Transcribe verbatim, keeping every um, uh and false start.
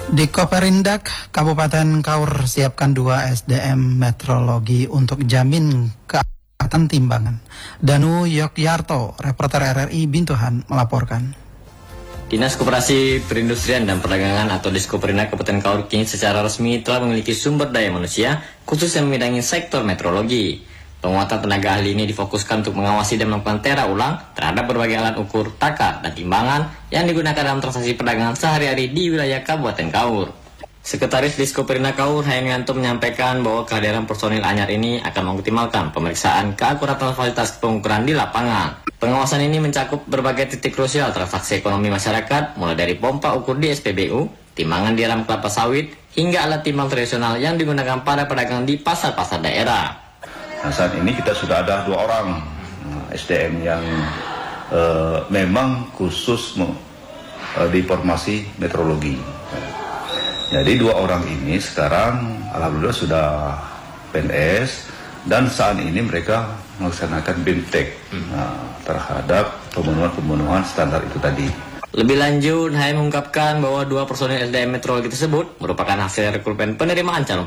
Di Koperindak, Kabupaten Kaur siapkan dua S D M meteorologi untuk jamin keangkatan timbangan. Danu Yogyarto, reporter R R I Bintuhan, melaporkan. Dinas Koperasi Perindustrian dan Perdagangan atau Diskoperindak Kabupaten Kaur kini secara resmi telah memiliki sumber daya manusia khusus yang membidangi sektor meteorologi. Penguatan tenaga ahli ini difokuskan untuk mengawasi dan melakukan tera ulang terhadap berbagai alat ukur, takar, dan timbangan yang digunakan dalam transaksi perdagangan sehari-hari di wilayah Kabupaten Kaur. Sekretaris Diskoperindak Kaur, Hayanganto, menyampaikan bahwa kehadiran personil anyar ini akan mengoptimalkan pemeriksaan keakuratan fasilitas pengukuran di lapangan. Pengawasan ini mencakup berbagai titik krusial transaksi ekonomi masyarakat, mulai dari pompa ukur di S P B U, timbangan di ram kelapa sawit, hingga alat timbang tradisional yang digunakan para pedagang di pasar-pasar daerah. Nah, saat ini kita sudah ada dua orang S D M yang uh, memang khusus uh, di formasi meteorologi. Jadi dua orang ini sekarang alhamdulillah sudah P N S dan saat ini mereka melaksanakan BIMTEK uh, terhadap pemenuhan-pemenuhan standar itu tadi. Lebih lanjut, Hai mengungkapkan bahwa dua personil S D M meteorologi tersebut merupakan hasil rekrutmen penerimaan calon